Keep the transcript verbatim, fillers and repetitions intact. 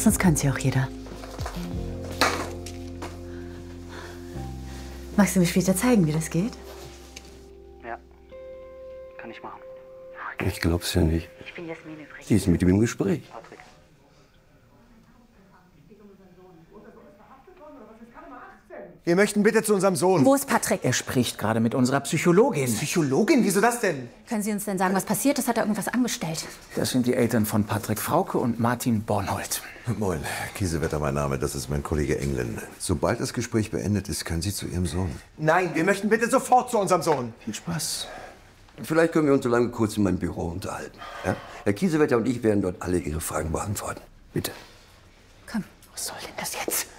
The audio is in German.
Sonst kann sie auch jeder. Magst du mir später zeigen, wie das geht? Ja, kann ich machen. Ich glaub's ja nicht. Ich bin Jasmin übrigens. Die ist mit ihm im Gespräch. Patrick. Wir möchten bitte zu unserem Sohn. Wo ist Patrick? Er spricht gerade mit unserer Psychologin. Psychologin? Wieso das denn? Können Sie uns denn sagen, was passiert ist? Hat er irgendwas angestellt? Das sind die Eltern von Patrick Frauke und Martin Bornhold. Moin, Kiesewetter mein Name, das ist mein Kollege Englund. Sobald das Gespräch beendet ist, können Sie zu Ihrem Sohn. Nein, wir möchten bitte sofort zu unserem Sohn. Viel Spaß. Vielleicht können wir uns so lange kurz in meinem Büro unterhalten. Ja? Herr Kiesewetter und ich werden dort alle Ihre Fragen beantworten. Bitte. Komm, was soll denn das jetzt?